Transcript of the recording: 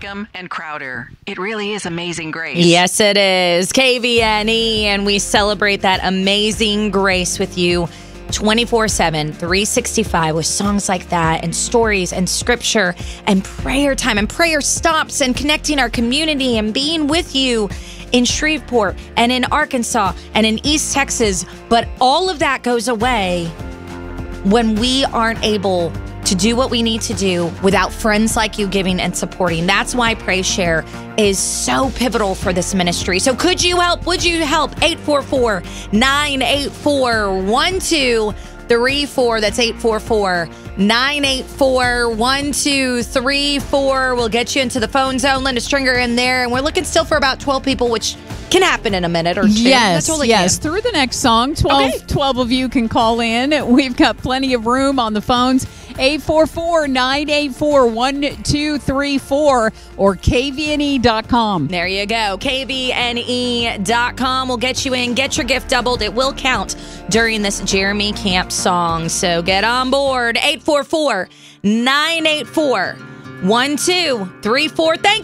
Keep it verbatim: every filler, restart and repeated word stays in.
Graham and Crowder. It really is Amazing Grace. Yes, it is. K V N E, and we celebrate that amazing grace with you twenty-four seven, three sixty-five with songs like that and stories and scripture and prayer time and prayer stops and connecting our community and being with you in Shreveport and in Arkansas and in East Texas. But all of that goes away when we aren't able to do what we need to do without friends like you giving and supporting. That's why Praise Share is so pivotal for this ministry. So could you help? Would you help? eight four four, nine eight four, one two three four. That's eight four four, nine eight four, one two three four. We'll get you into the phone zone. Linda Stringer in there. And we're looking still for about twelve people, which can happen in a minute or two. Yes, totally yes. Can. Through the next song, twelve, Okay. twelve of you can call in. We've got plenty of room on the phones. eight four four, nine eight four, one two three four or K V N E dot com. There you go. K V N E dot com will get you in. Get your gift doubled. It will count during this Jeremy Camp song. So get on board. eight four four, nine eight four, one two three four. Thank